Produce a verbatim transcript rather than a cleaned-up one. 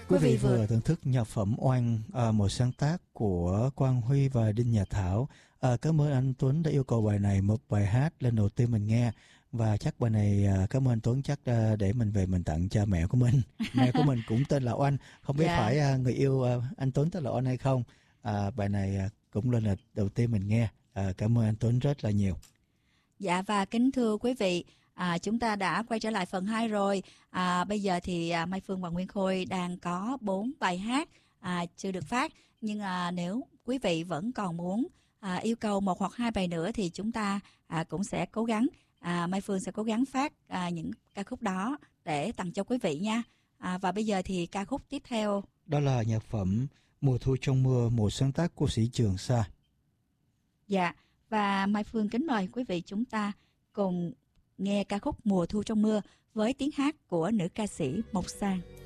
Quý vị vừa thưởng thức nhạc phẩm Oanh, à, một sáng tác của Quang Huy và Đinh Nhật Thảo. À, cảm ơn anh Tuấn đã yêu cầu bài này, một bài hát lần đầu tiên mình nghe. Và chắc bài này à, cảm ơn anh Tuấn, chắc à, để mình về mình tặng cho mẹ của mình. Mẹ của mình cũng tên là Oanh, không biết Dạ. phải à, người yêu à, anh Tuấn tên là Oanh hay không. À, bài này à, cũng lần là đầu tiên mình nghe. À, cảm ơn anh Tuấn rất là nhiều. Dạ, và kính thưa quý vị, à, chúng ta đã quay trở lại phần hai rồi. À, bây giờ thì à, Mai Phương và Nguyên Khôi đang có bốn bài hát à, chưa được phát. Nhưng à, nếu quý vị vẫn còn muốn à, yêu cầu một hoặc hai bài nữa thì chúng ta à, cũng sẽ cố gắng. À, Mai Phương sẽ cố gắng phát à, những ca khúc đó để tặng cho quý vị nha. À, và bây giờ thì ca khúc tiếp theo. Đó là nhạc phẩm Mùa Thu Trong Mưa, một sáng tác của sĩ Trường Sa. Dạ, và Mai Phương kính mời quý vị chúng ta cùng nghe ca khúc Mùa Thu Trong Mưa với tiếng hát của nữ ca sĩ Mộc Sang.